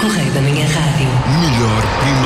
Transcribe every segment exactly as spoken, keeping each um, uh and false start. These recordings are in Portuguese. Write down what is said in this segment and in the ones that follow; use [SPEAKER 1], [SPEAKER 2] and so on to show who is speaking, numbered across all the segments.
[SPEAKER 1] Correio da Manhã Rádio.
[SPEAKER 2] Melhor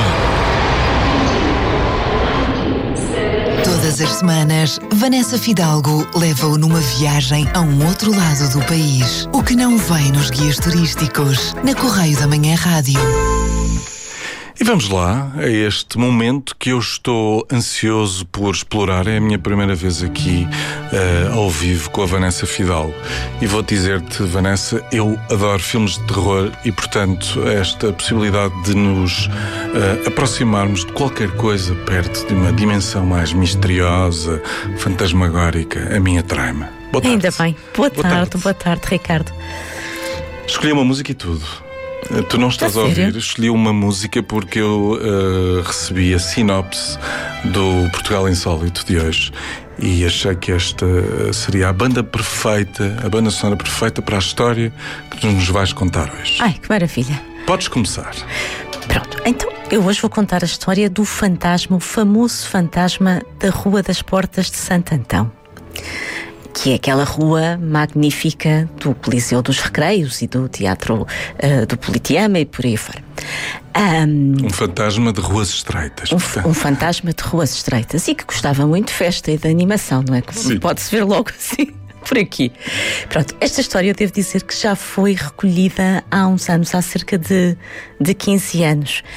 [SPEAKER 2] primeiro.
[SPEAKER 3] Todas as semanas, Vanessa Fidalgo leva-o numa viagem a um outro lado do país. O que não vem nos guias turísticos, na Correio da Manhã Rádio.
[SPEAKER 2] E vamos lá, a este momento que eu estou ansioso por explorar. É a minha primeira vez aqui uh, ao vivo com a Vanessa Fidalgo. E vou dizer-te, Vanessa, eu adoro filmes de terror e, portanto, esta possibilidade de nos uh, aproximarmos de qualquer coisa perto de uma dimensão mais misteriosa, fantasmagórica, a minha atrai-me. Boa tarde.
[SPEAKER 4] Ainda bem. Boa,
[SPEAKER 2] Boa
[SPEAKER 4] tarde,
[SPEAKER 2] tarde.
[SPEAKER 4] boa tarde, Ricardo.
[SPEAKER 2] Escolhi uma música e tudo. Tu não estás
[SPEAKER 4] Tá
[SPEAKER 2] a ouvir,
[SPEAKER 4] sério?
[SPEAKER 2] escolhi uma música porque eu uh, recebi a sinopse do Portugal Insólito de hoje e achei que esta seria a banda perfeita, a banda sonora perfeita para a história que tu nos vais contar hoje.
[SPEAKER 4] Ai, que maravilha.
[SPEAKER 2] Podes começar.
[SPEAKER 4] Pronto, então eu hoje vou contar a história do fantasma, o famoso fantasma da Rua das Portas de Santo Antão, que é aquela rua magnífica do Coliseu dos Recreios e do Teatro uh, do Politeama e por aí fora. Um,
[SPEAKER 2] Um fantasma de ruas estreitas.
[SPEAKER 4] um,
[SPEAKER 2] portanto.
[SPEAKER 4] um fantasma de ruas estreitas e que gostava muito de festa e de animação, não é?
[SPEAKER 2] Sim.
[SPEAKER 4] Pode-se ver logo assim, por aqui. Pronto, esta história eu devo dizer que já foi recolhida há uns anos, há cerca de, de quinze anos.